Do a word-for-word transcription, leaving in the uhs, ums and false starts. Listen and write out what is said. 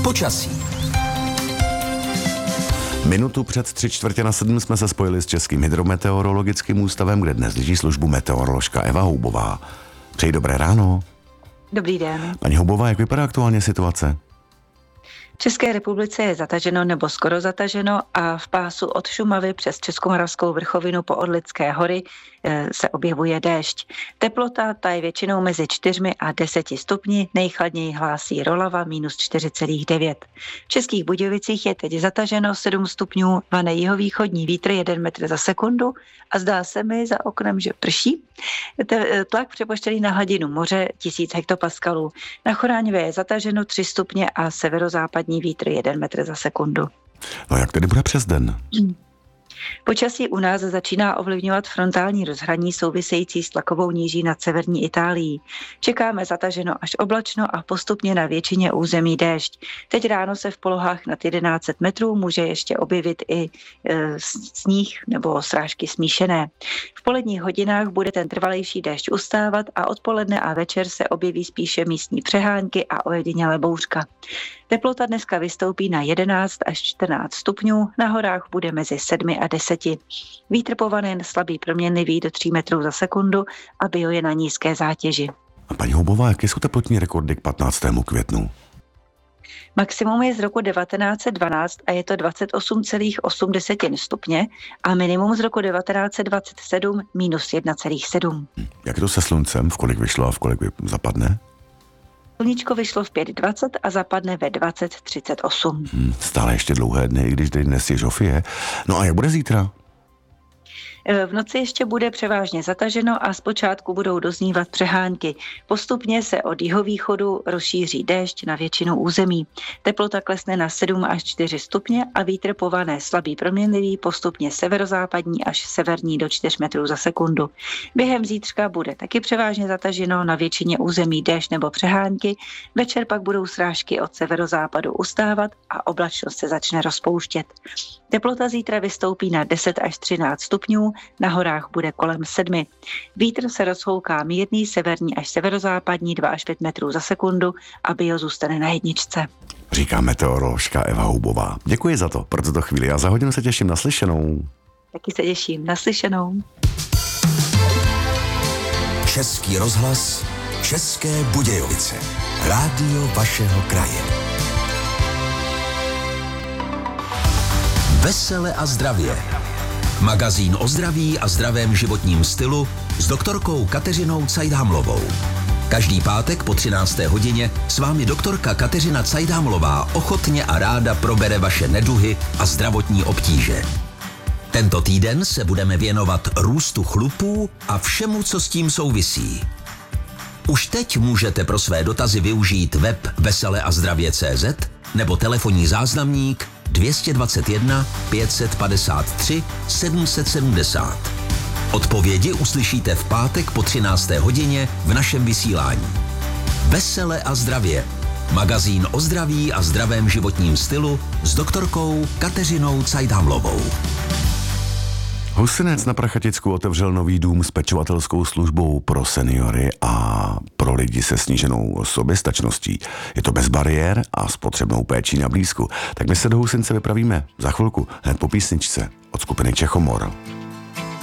Počasí. Minutu před tři čtvrtě na sedm jsme se spojili s Českým hydrometeorologickým ústavem, kde dnes drží službu meteoroložka Eva Houbová. Přeji dobré ráno. Dobrý den. Paní Houbová, jak vypadá aktuálně situace? V České republice je zataženo nebo skoro zataženo a v pásu od Šumavy přes Českomoravskou vrchovinu po Orlické hory se objevuje déšť. Teplota ta je většinou mezi čtyřmi a deseti stupni, nejchladněji hlásí Rolava minus čtyři celá devět. V Českých Budějovicích je teď zataženo sedm stupňů, vane jihovýchodní vítr jeden metr za sekundu a zdá se mi za oknem, že prší. Tlak přepočtený na hladinu moře tisíc hektopaskalů. Na Choráňově je zataženo tři stupně a severozápadní vítr jeden metr za sekundu. No jak tedy bude přes den? Hmm. Počasí u nás začíná ovlivňovat frontální rozhraní související s tlakovou níží nad severní Itálií. Čekáme zataženo až oblačno a postupně na většině území déšť. Teď ráno se v polohách nad jedenáct set metrů může ještě objevit i e, sníh nebo srážky smíšené. V poledních hodinách bude ten trvalejší déšť ustávat a odpoledne a večer se objeví spíše místní přehánky a ojedinělé bouřka. Teplota dneska vystoupí na jedenáct až čtrnáct stupňů, na horách bude mezi sedmi a deseti. Vítr povanen slabý proměnlivý do tří metrů za sekundu a bio je na nízké zátěži. A paní Houbová, jaké jsou teplotní rekordy k patnáctému květnu? Maximum je z roku devatenáct set dvanáct a je to dvacet osm celá osm stupně a minimum z roku devatenáct set dvacet sedm minus jedna celá sedm. Hm. Jak je to se sluncem? V kolik vyšlo a v kolik zapadne? Sluníčko vyšlo v pět dvacet a zapadne ve dvacet třicet osm. Hmm, stále ještě dlouhé dny, i když dnes je žofie. No a jak bude zítra? V noci ještě bude převážně zataženo a zpočátku budou doznívat přehánky. Postupně se od jihovýchodu rozšíří déšť na většinu území. Teplota klesne na sedm až čtyři stupně a vítr pované slabý proměnlivý, postupně severozápadní až severní do čtyř metrů za sekundu. Během zítřka bude taky převážně zataženo, na většině území déšť nebo přehánky. Večer pak budou srážky od severozápadu ustávat a oblačnost se začne rozpouštět. Teplota zítra vystoupí na deset až třináct stupňů, na horách bude kolem sedmi. Vítr se rozhouká mírný severní až severozápadní dva až pět metrů za sekundu a bio zůstane na jedničce. Říká meteoroložka Eva Houbová. Děkuji za to pro tuto chvíli a za hodinu se těším na slyšenou. Taky se těším na slyšenou. Český rozhlas, České Budějovice. Rádio vašeho kraje. Vesele a zdravě. Magazín o zdraví a zdravém životním stylu s doktorkou Kateřinou Cajdámlovou. Každý pátek po třinácté hodině s vámi doktorka Kateřina Cajdámlová ochotně a ráda probere vaše neduhy a zdravotní obtíže. Tento týden se budeme věnovat růstu chlupů a všemu, co s tím souvisí. Už teď můžete pro své dotazy využít web vesele a zdravě tečka cé zet nebo telefonní záznamník dvě stě dvacet jedna pět set padesát tři sedm set sedmdesát. Odpovědi uslyšíte v pátek po třinácté hodině v našem vysílání. Vesele a zdravě. Magazín o zdraví a zdravém životním stylu s doktorkou Kateřinou Cajdámlovou. Husinec na Prachaticku otevřel nový dům s pečovatelskou službou pro seniory a pro lidi se sníženou soběstačností. Je to bez bariér a s potřebnou péčí na blízku. Tak my se do Husince vypravíme za chvilku, hned po písničce od skupiny Čechomor.